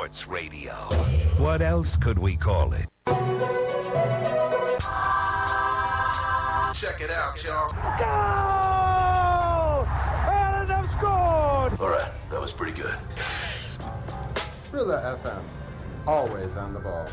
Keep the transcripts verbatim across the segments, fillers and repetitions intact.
Sports Radio. What else could we call it? Check it out, y'all. Go! And they've scored! All right, that was pretty good. Thriller F M, always on the ball.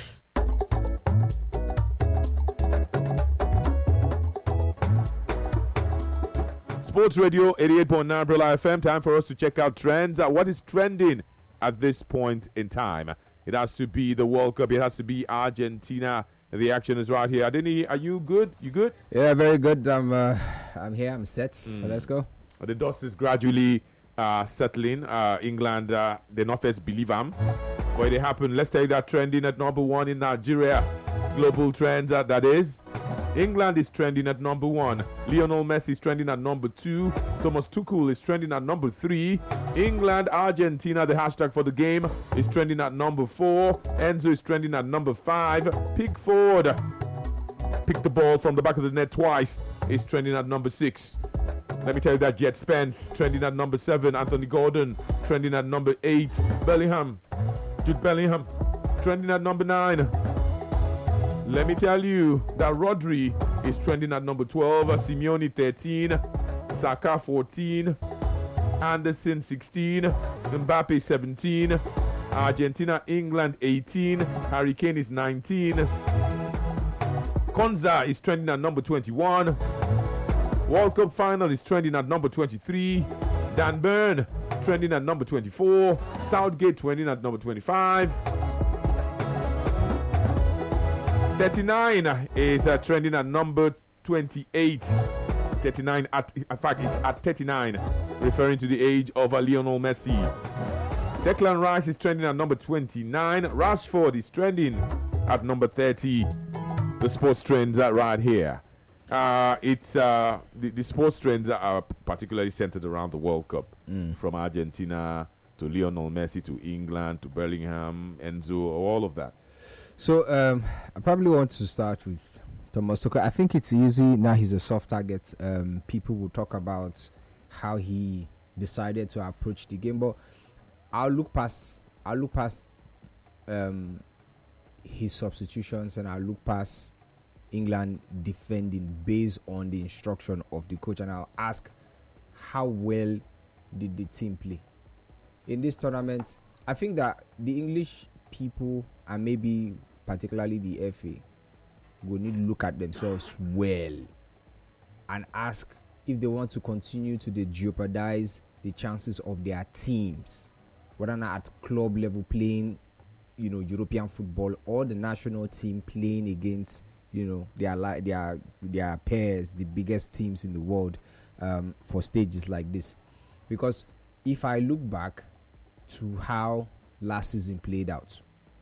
Sports Radio eighty-eight point nine Thriller F M. Time for us to check out trends. Uh, what is trending at this point in time? It has to be the World Cup. It has to be Argentina. The action is right here. Adeni, are you good? You good? Yeah, very good. I'm uh, I'm here. I'm set. Mm. So let's go. The dust is gradually uh, settling. Uh, England, uh, they not first believe them. But it happened. Let's take that trending at number one in Nigeria. Global trends, uh, that is. England is trending at number one. Lionel Messi is trending at number two. Thomas Tuchel is trending at number three. England, Argentina, the hashtag for the game, is trending at number four. Enzo is trending at number five. Pickford picked the ball from the back of the net twice. Is trending at number six. Let me tell you that Jet Spence trending at number seven. Anthony Gordon trending at number eight. Bellingham, Jude Bellingham trending at number nine. Let me tell you that Rodri is trending at number twelve, Simeone thirteen, Saka fourteen, Anderson sixteen, Mbappe seventeen, Argentina, England eighteen, Harry Kane is nineteen, Konza is trending at number twenty-one, World Cup final is trending at number twenty-three, Dan Burn trending at number twenty-four, Southgate trending at number twenty-five, thirty-nine is uh, trending at number twenty-eight. thirty-nine, at, in fact, it's at thirty-nine, referring to the age of uh, Lionel Messi. Declan Rice is trending at number twenty-nine. Rashford is trending at number thirty. The sports trends are right here. Uh, it's uh, the, the sports trends are particularly centered around the World Cup, mm. from Argentina to Lionel Messi to England to Bellingham, Enzo, all of that. So um, I probably want to start with Thomas Tuchel. I think it's easy now. He's a soft target. Um, people will talk about how he decided to approach the game, but I'll look past. I'll look past um, his substitutions, and I'll look past England defending based on the instruction of the coach, and I'll ask how well did the team play in this tournament. I think that the English people, and maybe particularly the F A, will need to look at themselves well and ask if they want to continue to de- jeopardize the chances of their teams, whether or not at club level playing, you know, European football, or the national team playing against, you know, their li- their their peers, the biggest teams in the world, um, for stages like this. Because if I look back to how last season played out,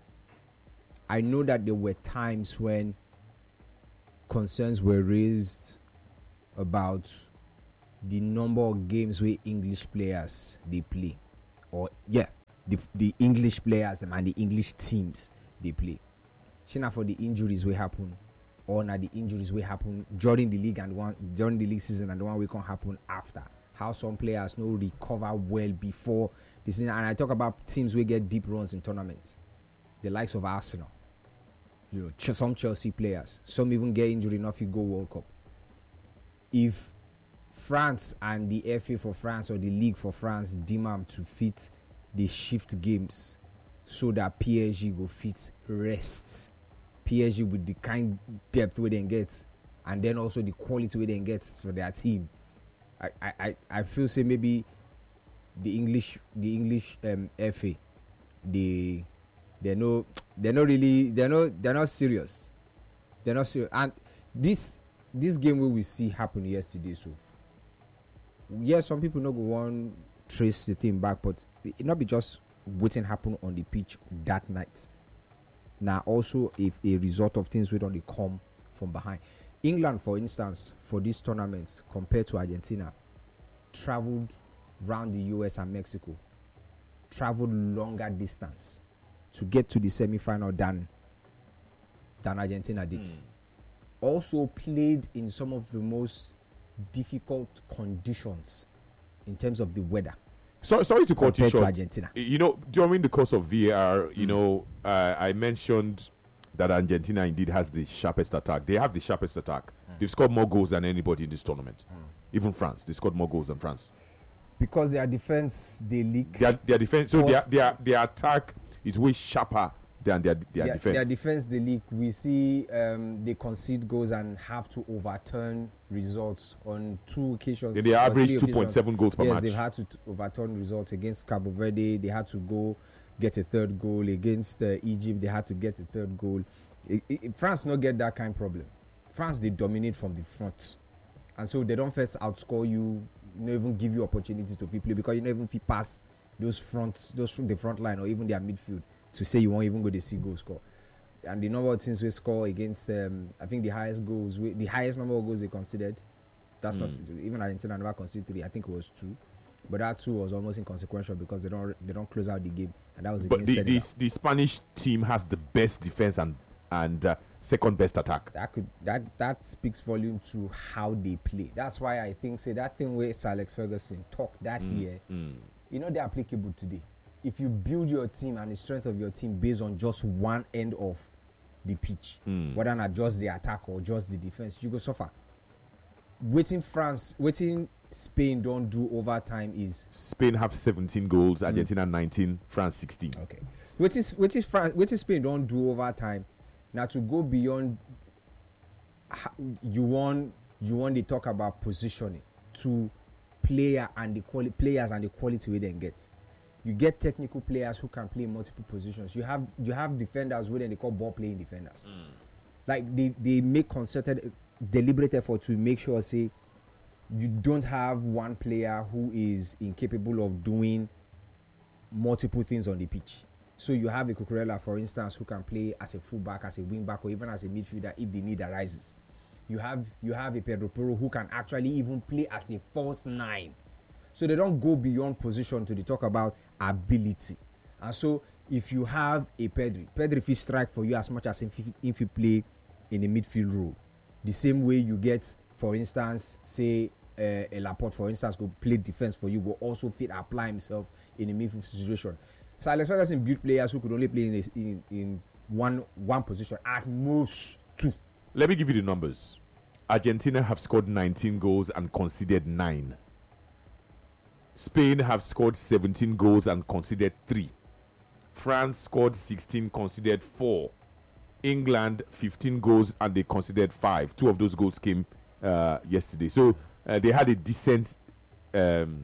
I know that there were times when concerns were raised about the number of games where English players they play, or yeah, the the English players and the English teams they play. Shina for the injuries will happen, or now the injuries will happen during the league and one during the league season, and the one will can happen after. How some players no recover well before the season, and I talk about teams will get deep runs in tournaments, the likes of Arsenal. You know, ch- some Chelsea players, some even get injured enough to go World Cup. If France and the F A for France or the League for France deem them to fit the shift games so that P S G will fit rest, P S G with the kind depth we then get, and then also the quality we then get for their team, I I, I feel say maybe the English the English um, F A, they they're no they're not really they're not they're not serious. They're not serious. And this this game we will see happen yesterday. So yes, some people not go want trace the thing back, but it not be just waiting happen on the pitch that night. Now also if a result of things we don't come from behind. England, for instance, for this tournament compared to Argentina, traveled around the U S and Mexico, traveled longer distance to get to the semi-final than than Argentina did. Mm. Also played in some of the most difficult conditions in terms of the weather. So, sorry to cut you compared to short. Argentina. You know, during the course of V A R, you Mm. know, uh, I mentioned that Argentina indeed has the sharpest attack. They have the sharpest attack. Mm. They've scored more goals than anybody in this tournament. Even France, they scored more goals than France. Because their defense, they leak. Their, their defense, so their, Force- their their attack is way sharper than their their, their, defense. their defense, they leak. We see um, they concede goals and have to overturn results on two occasions. Then they or average three two point seven occasions. goals per yes, match. they've had to t- overturn results against Cabo Verde. They had to go get a third goal against uh, Egypt. They had to get a third goal. I, I, France not get that kind of problem. France, they dominate from the front, and so they don't first outscore you. Not even give you opportunity to play because you don't even fit pass those fronts, those from the front line or even their midfield to say you won't even go to see goal score. And the number of teams we score against, um, I think the highest goals, we, the highest number of goals they considered. That's not even Argentina never conceded three. I think it was two, but that two was almost inconsequential because they don't they don't close out the game, and that was But against the, the, Senegal. the Spanish team has the best defense and and uh, second best attack. That could that that speaks volume to how they play. That's why I think say that thing where Sir Alex Ferguson talked that year, you know, they're applicable today. If you build your team and the strength of your team based on just one end of the pitch, whether not just the attack or just the defense, you go suffer. Waiting France, waiting Spain don't do over time is Spain have seventeen goals, Argentina nineteen, France sixteen. okay. Waiting waiting France, waiting Spain don't do over time. Now to go beyond, ha- you want you want to talk about positioning to player and the quality players and the quality we then get. You get technical players who can play multiple positions. You have you have defenders who then they call ball playing defenders. Like they, they make concerted, deliberate effort to make sure say you don't have one player who is incapable of doing multiple things on the pitch. So you have a Cucurella, for instance, who can play as a fullback, as a wing back, or even as a midfielder if the need arises. You have you have a Pedro Porro who can actually even play as a false nine. So they don't go beyond position to the talk about ability. And so if you have a Pedri, Pedri will strike for you as much as if, if you play in a midfield role. The same way you get, for instance, say uh, a Laporte, for instance, go play defense for you, but also fit apply himself in a midfield situation. So Alex Ferguson built players who could only play in, a, in, in one one position, at most two. Let me give you the numbers. Argentina have scored nineteen goals and conceded nine. Spain have scored seventeen goals and conceded three. France scored sixteen, conceded four. England fifteen goals and they conceded five. Two of those goals came uh, yesterday. So uh, they had a decent. Um,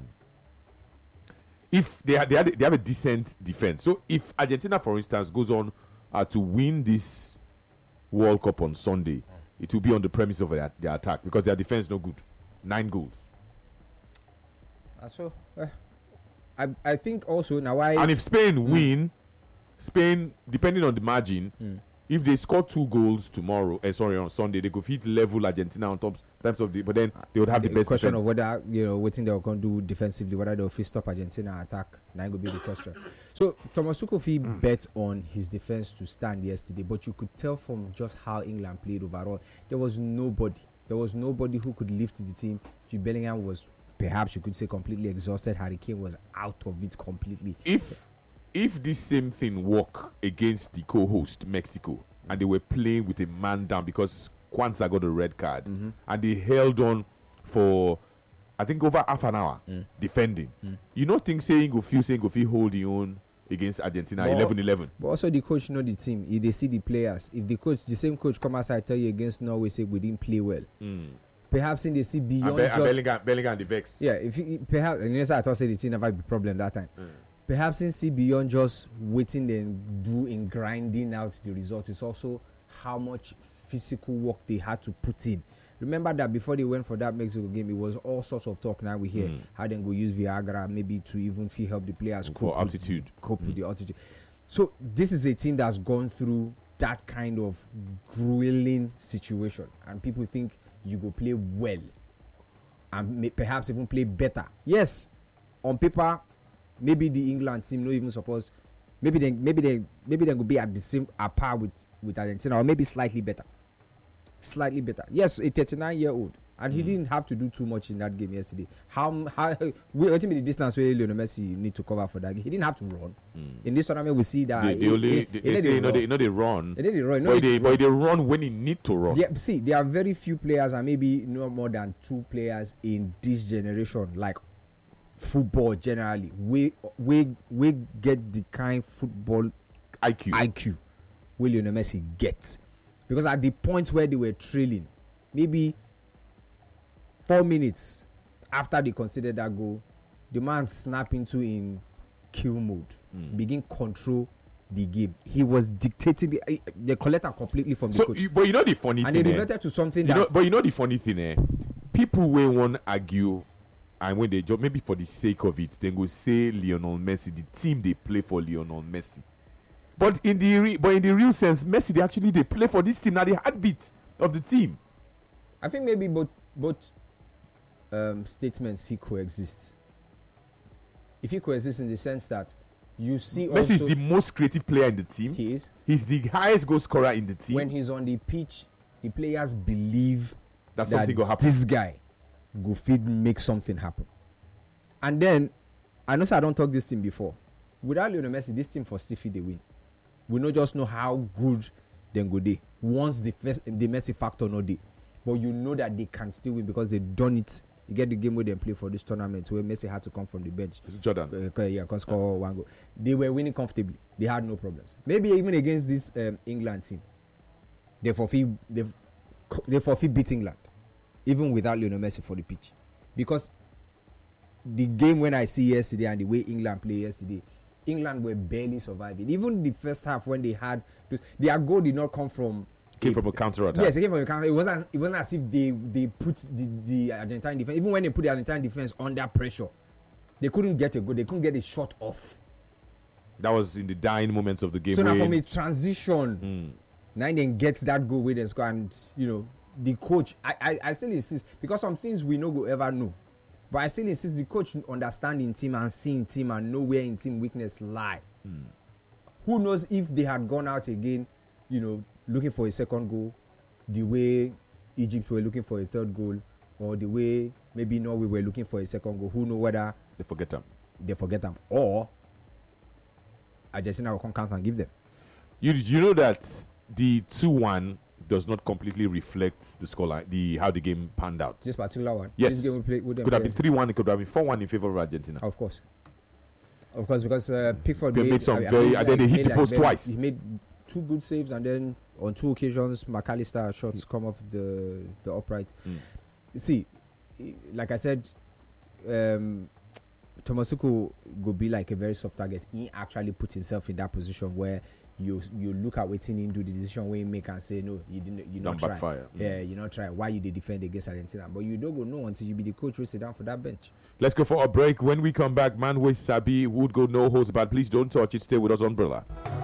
if they had, they had, they have a decent defense. So if Argentina, for instance, goes on uh, to win this World Cup on Sunday, it will be on the premise of their, their attack because their defense is no good. Nine goals. Uh, so uh, I I think also now I And if Spain win, Spain, depending on the margin, if they score two goals tomorrow, uh, sorry, on Sunday, they could fit level Argentina on top terms of the, but then they would have the, the best question defense. of whether you know what thing they're going to do defensively, whether they'll face stop Argentina attack, now will be the question. So Thomas Tuchel mm. bet on his defense to stand yesterday, but you could tell from just how England played overall, there was nobody, there was nobody who could lift the team. Jude Bellingham was, perhaps you could say, completely exhausted. Harry Kane was out of it completely. If if this same thing work against the co-host Mexico, and they were playing with a man down because Kwanzaa got a red card, mm-hmm. and they held on for I think over half an hour mm. defending. Mm. You know, think saying go feel saying go feel hold the own against Argentina eleven eleven. But also the coach know the team. If they see the players, if the coach, the same coach come outside tell you against Norway, say we didn't play well. Mm. Perhaps in they see beyond and, Be- just and Bellingham, Bellingham the vex. yeah. If you, perhaps and yes, I thought say the team never be problem that time. Mm. Perhaps in see beyond just waiting and do in grinding out the result. It's also how much physical work they had to put in. Remember that before they went for that Mexico game, it was all sorts of talk. Now we hear Mm. how they go use Viagra maybe to even feel help the players For cope with- altitude. cope with Mm. the altitude. So this is a team that's gone through that kind of grueling situation, and people think you go play well, and may, perhaps even play better. Yes, on paper, maybe the England team no even suppose. Maybe they maybe they maybe they could be at the same at par with with Argentina, or maybe slightly better. Slightly better. Yes, a thirty-nine year old and he didn't have to do too much in that game yesterday. How how we ultimately the distance where Lionel Messi need to cover for that game. He didn't have to run. Mm. In this tournament, we see that they, they only they, they say you know they, you know they run. They did run. But they, but they run when he need to run. Yeah, see, there are very few players, and maybe no more than two players in this generation, like football generally, we we we get the kind football I Q I Q will Lionel Messi get, because at the point where they were trailing, maybe four minutes after they conceded that goal, the man snapped into in kill mode, mm. begin control the game. He was dictating the, the collector completely from the so, coach. You, but you know the funny and thing, they reverted eh? to something that. that. But you know the funny thing, eh? People will want argue, and when they job, maybe for the sake of it, they go say Lionel Messi, the team they play for Lionel Messi. But in the re- but in the real sense, Messi they actually they play for this team, now the heartbeat of the team. I think maybe both both um, statements feel coexist. If he coexist in the sense that you see Messi is the most creative player in the team. He is. He's the highest goal scorer in the team. When he's on the pitch, the players believe that, that something will happen. This guy go feed make something happen. And then I know so I don't talk this team before. Without Lionel Messi, this team for Stiffy they win. We not just know how good then go they. Once the first, the Messi factor no day, but you know that they can still win because they done it. You get the game where they play for this tournament where Messi had to come from the bench. It's Jordan. Uh, yeah, can score yeah. one goal. They were winning comfortably. They had no problems. Maybe even against this um, England team, they forfeit they they forfeit beat England, even without Lionel Messi for the pitch, because the game when I see yesterday and the way England played yesterday, England were barely surviving. Even the first half when they had their goal did not come from came a, from a counter attack. Yes, it came from a counter. It wasn't it wasn't as if they they put the, the Argentine defense, even when they put the Argentine defense under pressure, they couldn't get a goal. They couldn't get a shot off. That was in the dying moments of the game. So now from a transition, mm. now then gets that goal with the score, and you know the coach. I, I I still insist because some things we no go ever know. But I still insist the coach understanding team and seeing team and know where in team weakness lie. Mm. Who knows if they had gone out again, you know, looking for a second goal, the way Egypt were looking for a third goal, or the way maybe Norway were looking for a second goal. Who know whether they forget them, they forget them, or Argentina will come counter and give them. You you know that the two one does not completely reflect the scoreline, the how the game panned out. This particular one. Yes. This game we played, we could have been three one. It could have been four one in favor of Argentina. Of course. Of course, because uh, Pickford made, made some I, very, I and then they hit made the like post very, twice. He made two good saves, and then on two occasions, McAllister shots mm. come off the the upright. Mm. See, like I said, um, Thomas Tuchel will be like a very soft target. He actually put himself in that position where you you look at waiting him do the decision where he make and say no, you didn't, you not try. Backfire. Yeah, mm. you not try. Why you did defend against Argentina? But you don't go no until you be the coach will sit down for that bench. Let's go for a break. When we come back, Man with Sabi would go no holds barred. Please don't touch it. Stay with us, Umbrella.